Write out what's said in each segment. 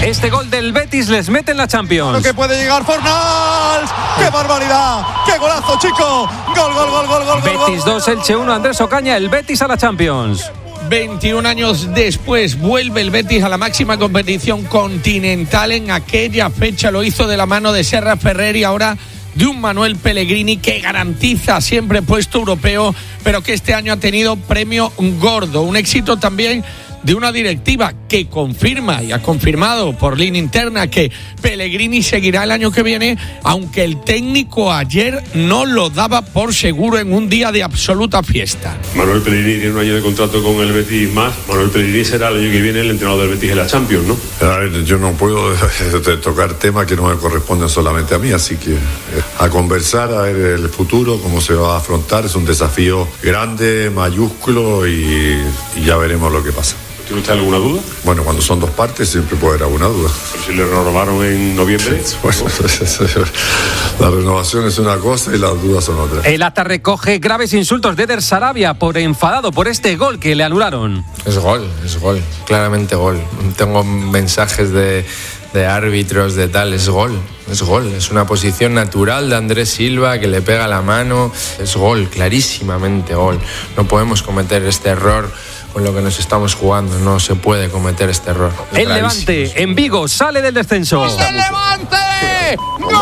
Este gol del Betis les mete en la Champions. Que puede llegar Fornals. ¡Qué barbaridad! ¡Qué golazo, chico! Gol. Betis 2, Elche 1, Andrés Ocaña, el Betis a la Champions. 21 años después vuelve el Betis a la máxima competición continental. En aquella fecha lo hizo de la mano de Serra Ferrer y ahora de un Manuel Pellegrini que garantiza siempre puesto europeo, pero que este año ha tenido premio gordo. Un éxito también de una directiva que confirma y ha confirmado por línea interna que Pellegrini seguirá el año que viene, aunque el técnico ayer no lo daba por seguro en un día de absoluta fiesta. Manuel Pellegrini tiene un año de contrato con el Betis más. Manuel Pellegrini será el año que viene el entrenador del Betis en la Champions, ¿no? A ver, yo no puedo tocar temas que no me corresponden solamente a mí, así que a conversar, a ver el futuro, cómo se va a afrontar. Es un desafío grande, mayúsculo y ya veremos lo que pasa. ¿Tiene usted alguna duda? Bueno, cuando son dos partes siempre puede haber alguna duda. ¿Pero si le renovaron en noviembre? Bueno, la renovación es una cosa y las dudas son otras. El acta recoge graves insultos de Eder Sarabia por enfadado por este gol que le anularon. Es gol, claramente gol. Tengo mensajes de árbitros, de tal, es gol, es una posición natural de Andrés Silva que le pega la mano, es gol, clarísimamente gol. No podemos cometer este error con lo que nos estamos jugando, no se puede cometer este error. El Levante en Vigo sale del descenso. ¡Es el Levante! ¡Gol!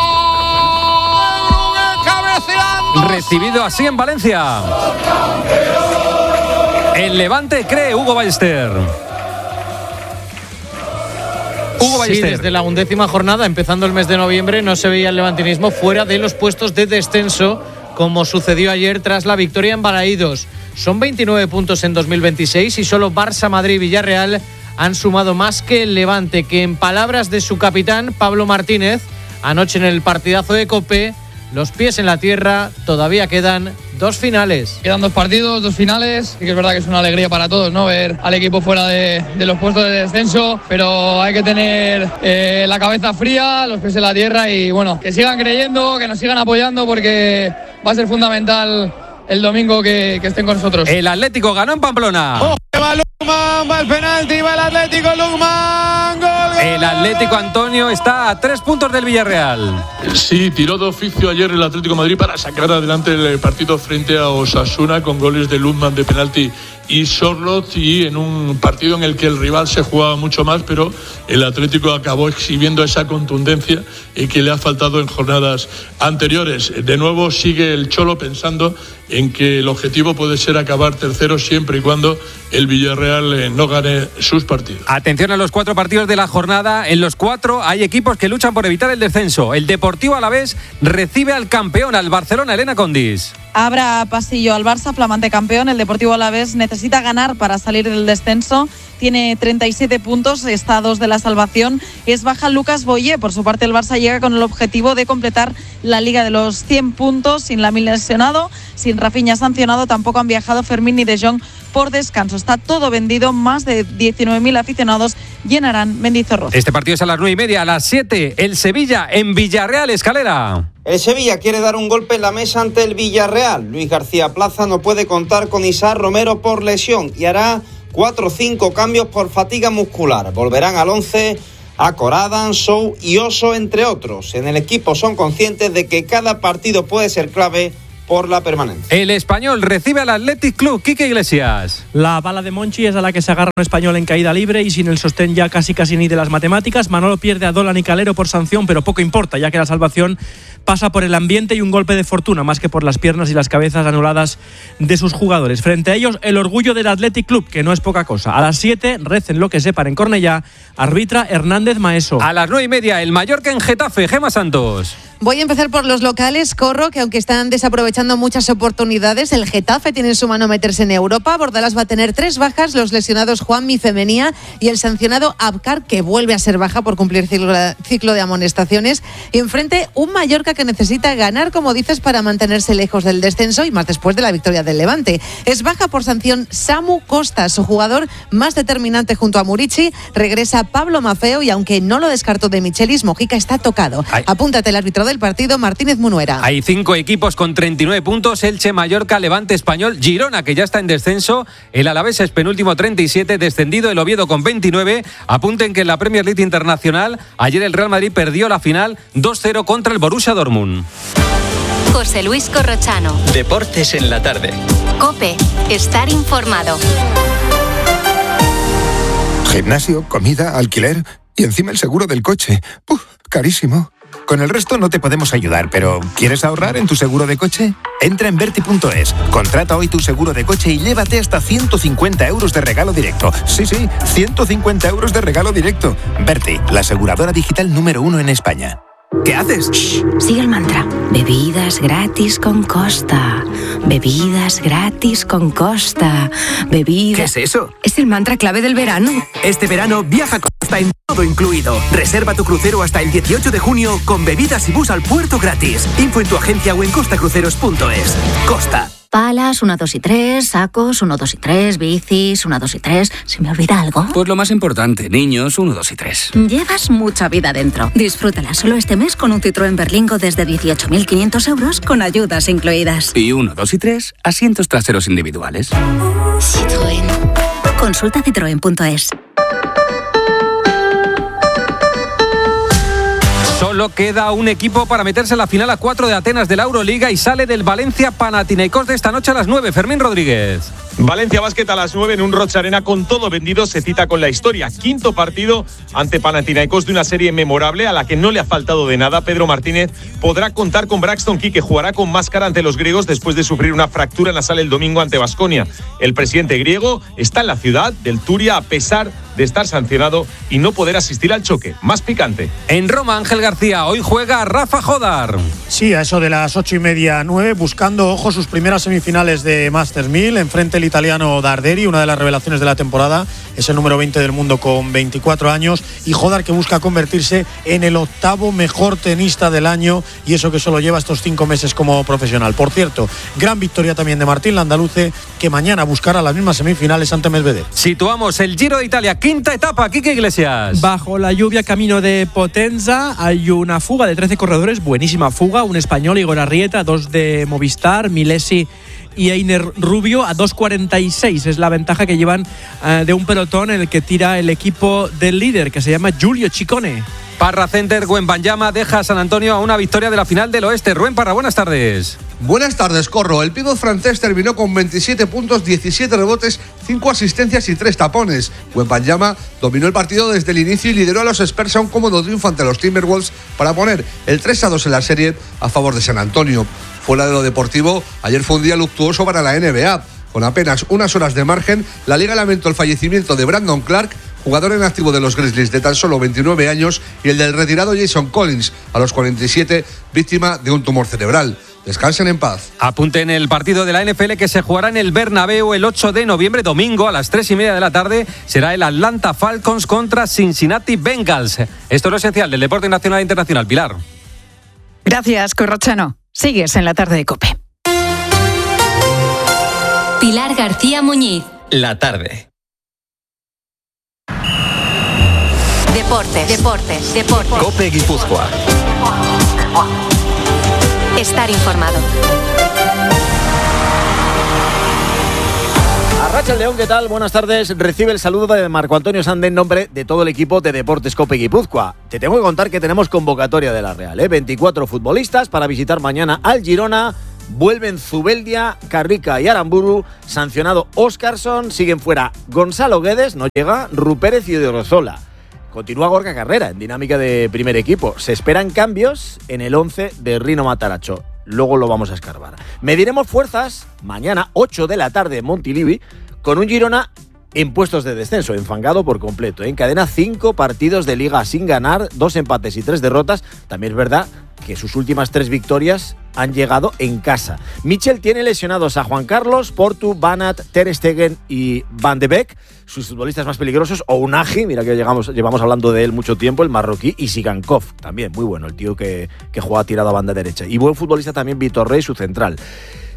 ¡Cabeceando! Recibido así en Valencia. El Levante cree Hugo Ballester. Sí, desde la 11ª jornada, empezando el mes de noviembre, no se veía el levantinismo fuera de los puestos de descenso, como sucedió ayer tras la victoria en Balaídos. Son 29 puntos en 2026 y solo Barça, Madrid y Villarreal han sumado más que el Levante, que en palabras de su capitán, Pablo Martínez, anoche en el partidazo de COPE, los pies en la tierra, todavía quedan 2 finales. Quedan 2 partidos, 2 finales, y que es verdad que es una alegría para todos, ¿no? Ver al equipo fuera de los puestos de descenso, pero hay que tener la cabeza fría, los pies en la tierra y bueno, que sigan creyendo, que nos sigan apoyando porque va a ser fundamental el domingo que estén con nosotros. El Atlético ganó en Pamplona. ¡Oh! Va Lukman, va el penalti, va el Atlético, Lukman, gol. El Atlético, Antonio, está a 3 puntos del Villarreal. Sí, tiró de oficio ayer el Atlético de Madrid para sacar adelante el partido frente a Osasuna con goles de Lukman de penalti y Sorloth, y en un partido en el que el rival se jugaba mucho más, pero el Atlético acabó exhibiendo esa contundencia que le ha faltado en jornadas anteriores. De nuevo sigue el Cholo pensando en que el objetivo puede ser acabar tercero siempre y cuando el Villarreal no gane sus partidos. Atención a los 4 partidos de la jornada. En los 4 hay equipos que luchan por evitar el descenso. El Deportivo Alavés recibe al campeón, al Barcelona. Elena Condis. Abra pasillo al Barça, flamante campeón. El Deportivo Alavés necesita ganar para salir del descenso. Tiene 37 puntos, está a 2 de la salvación. Es baja Lucas Boyé. Por su parte, el Barça llega con el objetivo de completar la Liga de los 100 puntos, sin Lamine lesionado, sin Rafinha sancionado. Tampoco han viajado Fermín ni De Jong por descanso. Está todo vendido. Más de 19.000 aficionados llenarán Mendizorroza. Este partido es a las 9:30. A las 7, el Sevilla en Villarreal, Escalera. El Sevilla quiere dar un golpe en la mesa ante el Villarreal. Luis García Plaza no puede contar con Isaac Romero por lesión y hará 4 o 5 cambios por fatiga muscular. Volverán al 11 a Coradan, Sou y Oso, entre otros. En el equipo son conscientes de que cada partido puede ser clave por la permanencia. El Español recibe al Athletic Club. Quique Iglesias. La bala de Monchi es a la que se agarra un Español en caída libre y sin el sostén ya casi ni de las matemáticas. Manolo pierde a Dolan y Calero por sanción, pero poco importa, ya que la salvación pasa por el ambiente y un golpe de fortuna, más que por las piernas y las cabezas anuladas de sus jugadores. Frente a ellos, el orgullo del Athletic Club, que no es poca cosa. A las 7, recen lo que sepan en Cornellá, arbitra Hernández Maeso. A las 9:30, el Mallorca en Getafe, Gemma Santos. Voy a empezar por los locales. Corro que aunque están desaprovechando muchas oportunidades, el Getafe tiene en su mano meterse en Europa. Bordalás va a tener 3 bajas, los lesionados Juanmi, Femenía y el sancionado Abkar, que vuelve a ser baja por cumplir ciclo de amonestaciones. Y enfrente un Mallorca que necesita ganar, como dices, para mantenerse lejos del descenso y más después de la victoria del Levante. Es baja por sanción Samu Costa, su jugador más determinante junto a Murici. Regresa Pablo Maffeo y aunque no lo descartó de Michelis, Mojica está tocado. Apúntate el árbitro del partido, Martínez Munuera. Hay 5 equipos con 39 29 puntos, Elche, Mallorca, Levante, Español, Girona, que ya está en descenso, el Alavés es penúltimo 37, descendido el Oviedo con 29. Apunten que en la Premier League Internacional, ayer el Real Madrid perdió la final 2-0 contra el Borussia Dortmund. José Luis Corrochano. Deportes en la tarde. COPE. Estar informado. Gimnasio, comida, alquiler y encima el seguro del coche. Carísimo. Con el resto no te podemos ayudar, pero ¿quieres ahorrar en tu seguro de coche? Entra en Verti.es, contrata hoy tu seguro de coche y llévate hasta 150 euros de regalo directo. Sí, 150 euros de regalo directo. Verti, la aseguradora digital número 1 en España. ¿Qué haces? Shh, sigue el mantra. Bebidas gratis con Costa. Bebidas gratis con Costa. Bebidas... ¿Qué es eso? Es el mantra clave del verano. Este verano viaja con Costa en todo incluido. Reserva tu crucero hasta el 18 de junio con bebidas y bus al puerto gratis. Info en tu agencia o en costacruceros.es. Costa. Palas, 1, 2 y 3, sacos, 1, 2 y 3, bicis, 1, 2 y 3. ¿Se me olvida algo? Pues lo más importante, niños, 1, 2 y 3. Llevas mucha vida dentro. Disfrútala solo este mes con un Citroën Berlingo desde 18.500 euros con ayudas incluidas. Y 1, 2 y 3, asientos traseros individuales. Citroën. Consulta citroen.es. Solo queda un equipo para meterse en la final a 4 de Atenas de la Euroliga y sale del Valencia Panathinaikos de esta noche a las 9. Fermín Rodríguez. Valencia Basket a las 9 en un Rocha Arena con todo vendido, se cita con la historia. Quinto partido ante Panathinaikos de una serie memorable a la que no le ha faltado de nada. Pedro Martínez podrá contar con Braxton Key, que jugará con máscara ante los griegos después de sufrir una fractura nasal el domingo ante Baskonia. El presidente griego está en la ciudad del Turia a pesar de estar sancionado y no poder asistir al choque. Más picante. En Roma, Ángel García, hoy juega Rafa Jodar. Sí, a eso de las 8:30, 9, buscando, ojo, sus primeras semifinales de Masters 1000. Enfrente el italiano Darderi, una de las revelaciones de la temporada. Es el número 20 del mundo con 24 años. Y Jodar, que busca convertirse en el 8º mejor tenista del año. Y eso que solo lleva estos 5 meses como profesional. Por cierto, gran victoria también de Martín Landaluce, que mañana buscará las mismas semifinales ante Medvedev. Situamos el Giro de Italia, quinta etapa. Quique Iglesias. Bajo la lluvia, camino de Potenza, hay una fuga de 13 corredores. Buenísima fuga. Un español, Igor Arrieta, 2 de Movistar, Milesi y Einer Rubio a 2.46. Es la ventaja que llevan de un pelotón en el que tira el equipo del líder, que se llama Giulio Ciccone. Parra Center, Wembanyama deja a San Antonio a una victoria de la final del oeste. Rubén Parra, buenas tardes. Buenas tardes, Corro. El pívot francés terminó con 27 puntos, 17 rebotes, 5 asistencias y 3 tapones. Wembanyama dominó el partido desde el inicio y lideró a los Spurs a un cómodo triunfo ante los Timberwolves para poner el 3-2 en la serie a favor de San Antonio. Fuera de lo deportivo, ayer fue un día luctuoso para la NBA. Con apenas unas horas de margen, la Liga lamentó el fallecimiento de Brandon Clark, jugador en activo de los Grizzlies de tan solo 29 años, y el del retirado Jason Collins, a los 47, víctima de un tumor cerebral. Descansen en paz. Apunten el partido de la NFL que se jugará en el Bernabéu el 8 de noviembre, domingo a las 3:30 de la tarde. Será el Atlanta Falcons contra Cincinnati Bengals. Esto es lo esencial del deporte nacional e internacional. Pilar. Gracias, Corrochano. Sigues en la tarde de COPE. Pilar García Muñiz. La tarde. Deportes. COPE Guipúzcoa. Estar informado. Arratsaldeon, ¿qué tal? Buenas tardes. Recibe el saludo de Marco Antonio Sande en nombre de todo el equipo de Deportes COPE Guipúzcoa. Te tengo que contar que tenemos convocatoria de la Real, 24 futbolistas para visitar mañana al Girona. Vuelven Zubeldia, Carrica y Aramburu. Sancionado Óscarson. Siguen fuera Gonzalo Guedes, no llega, Rupérez y Odriozola. Continúa Gorka Carrera en dinámica de primer equipo. Se esperan cambios en el 11 de Rino Mataracho. Luego lo vamos a escarbar. Mediremos fuerzas mañana 8 de la tarde en Montilivi con un Girona en puestos de descenso, enfangado por completo. Encadena 5 partidos de liga sin ganar, 2 empates y 3 derrotas. También es verdad que sus últimas 3 victorias han llegado en casa. Michel tiene lesionados a Juan Carlos, Portu, Banat, Ter Stegen y Van de Beek. Sus futbolistas más peligrosos, Ounahi, mira que llevamos hablando de él mucho tiempo, el marroquí, y Sigankov, también muy bueno, el tío que juega tirado a banda derecha. Y buen futbolista también Vitor Rey, su central.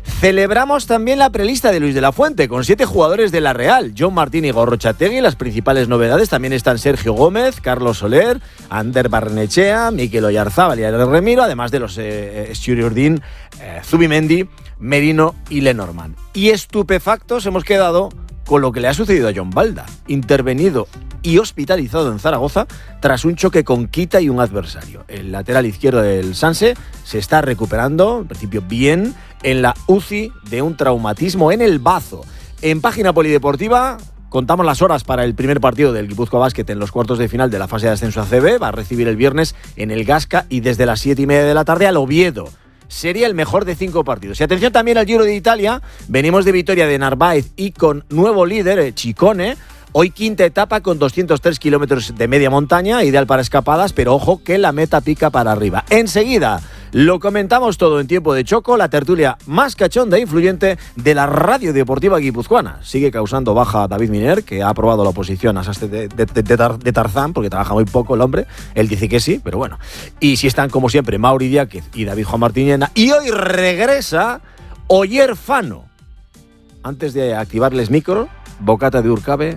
Celebramos también la prelista de Luis de la Fuente, con 7 jugadores de la Real. John Martín y Gorrochategui. Las principales novedades también están Sergio Gómez, Carlos Soler, Ander Barrenechea, Mikel Oyarzábal y Ariel Remiro, además de los Sturiurdin, Zubimendi, Merino y Lenormand. Y estupefactos hemos quedado con lo que le ha sucedido a John Balda, intervenido y hospitalizado en Zaragoza tras un choque con Quita y un adversario. El lateral izquierdo del Sanse se está recuperando, en principio bien, en la UCI de un traumatismo en el bazo. En página polideportiva contamos las horas para el primer partido del Guipúzcoa Basket en los cuartos de final de la fase de ascenso a CB. Va a recibir el viernes en el Gasca y desde las 7:30 de la tarde al Oviedo. Sería el mejor de 5 partidos. Y atención también al Giro de Italia. Venimos de victoria de Narváez y con nuevo líder, Ciccone. Hoy quinta etapa con 203 kilómetros de media montaña, ideal para escapadas, pero ojo que la meta pica para arriba. Enseguida lo comentamos todo en Tiempo de Choco, la tertulia más cachonda e influyente de la radio deportiva guipuzcoana. Sigue causando baja David Miner, que ha aprobado la oposición a Sastre de Tarzán, porque trabaja muy poco el hombre. Él dice que sí, pero bueno. Y si están, como siempre, Mauri Diáquez y David Juan Martínez. Y hoy regresa Oyer Fano. Antes de activarles micro, bocata de Urcabe.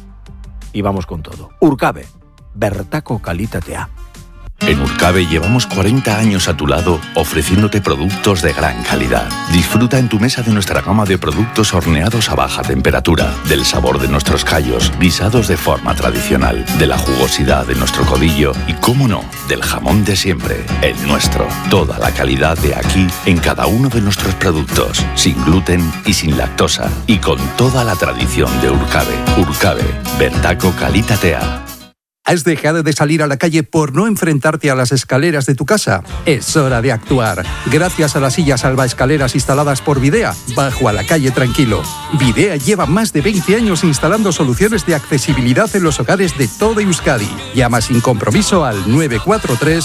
Y vamos con todo. Urcabe, bertako kalitatea. En Urcabe llevamos 40 años a tu lado ofreciéndote productos de gran calidad. Disfruta en tu mesa de nuestra gama de productos horneados a baja temperatura, del sabor de nuestros callos, guisados de forma tradicional, de la jugosidad de nuestro codillo y, cómo no, del jamón de siempre, el nuestro. Toda la calidad de aquí en cada uno de nuestros productos, sin gluten y sin lactosa, y con toda la tradición de Urcabe. Urcabe, bertako kalitatea. ¿Has dejado de salir a la calle por no enfrentarte a las escaleras de tu casa? Es hora de actuar. Gracias a las sillas salvaescaleras instaladas por Videa, bajo a la calle tranquilo. Videa lleva más de 20 años instalando soluciones de accesibilidad en los hogares de toda Euskadi. Llama sin compromiso al 943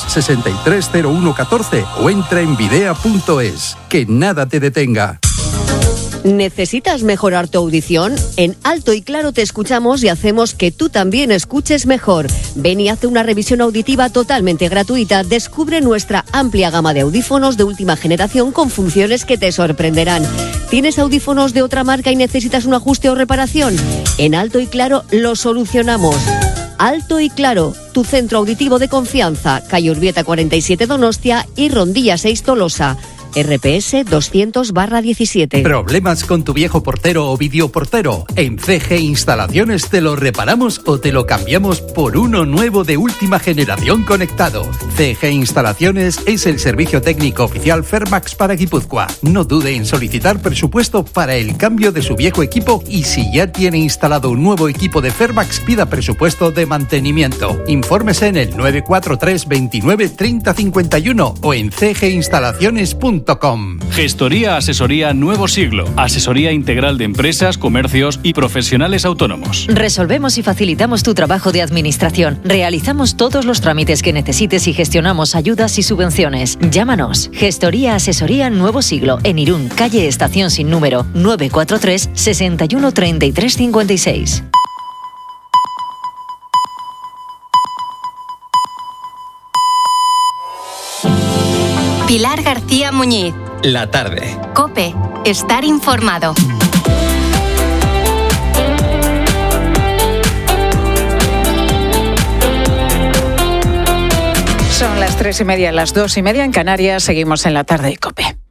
630114 o entra en videa.es. Que nada te detenga. ¿Necesitas mejorar tu audición? En Alto y Claro te escuchamos y hacemos que tú también escuches mejor. Ven y haz una revisión auditiva totalmente gratuita. Descubre nuestra amplia gama de audífonos de última generación con funciones que te sorprenderán. ¿Tienes audífonos de otra marca y necesitas un ajuste o reparación? En Alto y Claro lo solucionamos. Alto y Claro, tu centro auditivo de confianza. Calle Urbieta 47 Donostia y Rondilla 6 Tolosa. RPS 200/17. ¿Problemas con tu viejo portero o videoportero? En CG Instalaciones te lo reparamos o te lo cambiamos por uno nuevo de última generación conectado. CG Instalaciones es el servicio técnico oficial Fermax para Guipúzcoa. No dude en solicitar presupuesto para el cambio de su viejo equipo y si ya tiene instalado un nuevo equipo de Fermax, pida presupuesto de mantenimiento. Infórmese en el 943 29 30 51 o en cginstalaciones.com. Gestoría Asesoría Nuevo Siglo. Asesoría integral de empresas, comercios y profesionales autónomos. Resolvemos y facilitamos tu trabajo de administración. Realizamos todos los trámites que necesites y gestionamos ayudas y subvenciones. Llámanos. Gestoría Asesoría Nuevo Siglo. En Irún, calle Estación sin número, 943 61 33 56. Pilar García Muñiz. La tarde. COPE. Estar informado. Son las 3:30, las 2:30 en Canarias. Seguimos en la tarde de COPE.